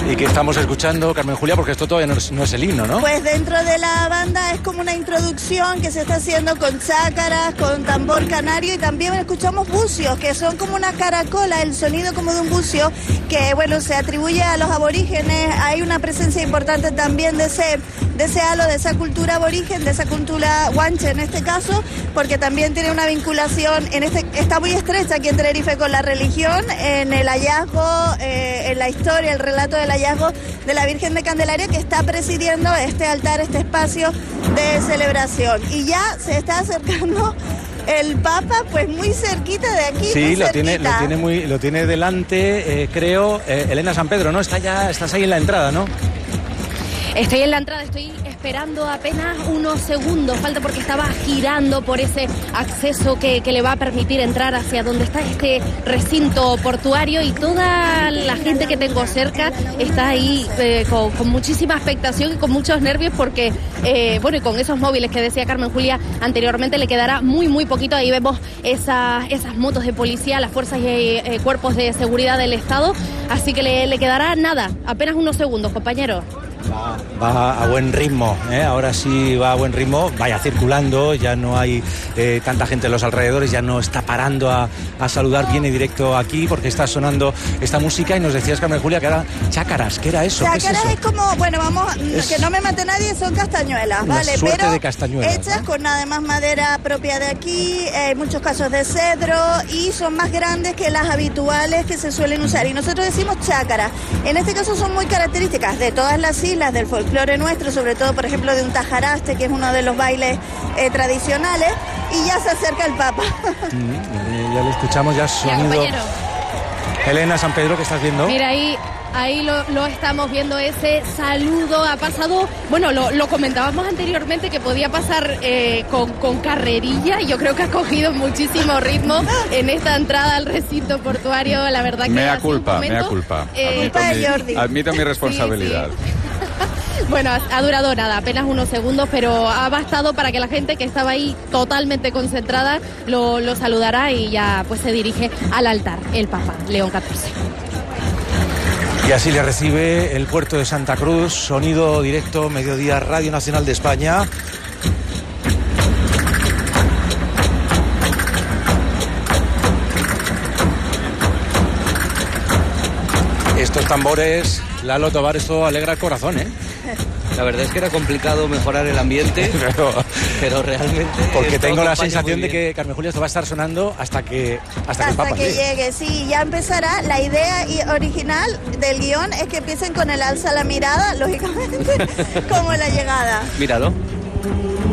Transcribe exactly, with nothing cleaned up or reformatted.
¿Y qué estamos escuchando, Carmen Julia? Porque esto todavía no es, no es el himno, ¿no? Pues dentro de la banda es como una introducción que se está haciendo con chácaras, con tambor canario, y también escuchamos bucios, que son como una caracola, el sonido como de un bucio, que bueno, se atribuye a los aborígenes. Hay una presencia importante también de ese, de ese halo, de esa cultura aborigen, de esa cultura guanche en este caso, porque también tiene una vinculación, en este está muy estrecha aquí en Tenerife con la religión, en el hallazgo, eh, en la historia, el relato del hallazgo de la Virgen de Candelaria, que está presidiendo este altar, este espacio de celebración. Y ya se está acercando el Papa, pues muy cerquita de aquí. Sí, muy lo tiene, lo tiene muy, lo tiene delante, eh, creo, eh, Elena San Pedro, ¿no? Está ya, estás ahí en la entrada, ¿no? Estoy en la entrada, estoy esperando apenas unos segundos, falta porque estaba girando por ese acceso que, que le va a permitir entrar hacia donde está este recinto portuario, y toda la gente que tengo cerca está ahí eh, con, con muchísima expectación y con muchos nervios porque, eh, bueno, y con esos móviles que decía Carmen Julia anteriormente, le quedará muy, muy poquito. Ahí vemos esas, esas motos de policía, las fuerzas y eh, cuerpos de seguridad del Estado, así que le, le quedará nada, apenas unos segundos, compañeros. Va, va a buen ritmo, ¿eh? Ahora sí va a buen ritmo, vaya circulando, ya no hay eh, tanta gente en los alrededores, ya no está parando a, a saludar, viene directo aquí porque está sonando esta música. Y nos decías, Carmen Julia, que era chácaras. ¿Qué era eso? Chácaras ¿Qué es, eso? es como, bueno, vamos, es que no me mate nadie, son castañuelas, una ¿vale? suerte Pero de castañuelas, hechas, ¿no? con además madera propia de aquí, en eh, muchos casos de cedro, y son más grandes que las habituales que se suelen usar. Y nosotros decimos chácaras. En este caso son muy características de todas las islas, del folclore nuestro, sobre todo, por ejemplo, de un tajaraste, que es uno de los bailes eh, tradicionales. Y ya se acerca el Papa. Mm, ya lo escuchamos, ya sonido. Ya, Elena San Pedro, ¿qué estás viendo? Mira, ahí, ahí lo, lo estamos viendo, ese saludo ha pasado, bueno, lo, lo comentábamos anteriormente que podía pasar eh, con, con carrerilla, y yo creo que ha cogido muchísimo ritmo en esta entrada al recinto portuario, la verdad que Mea hace un culpa, momento, mea culpa. eh, Admito, de Jordi. mi, admito mi responsabilidad. Sí, sí. Bueno, ha, ha durado nada, apenas unos segundos, pero ha bastado para que la gente que estaba ahí totalmente concentrada lo, lo saludara, y ya pues se dirige al altar el Papa León catorce. Y así le recibe el puerto de Santa Cruz, sonido directo, Mediodía, Radio Nacional de España. Estos tambores, Lalo Tobar, esto alegra el corazón, ¿eh? La verdad es que era complicado mejorar el ambiente, pero, pero realmente... porque tengo la sensación de que, Carmen Julia, esto va a estar sonando hasta que hasta, Hasta que el Papa que llegue. llegue, sí, ya empezará. La idea original del guión es que empiecen con el alza la mirada, lógicamente, como la llegada. Míralo.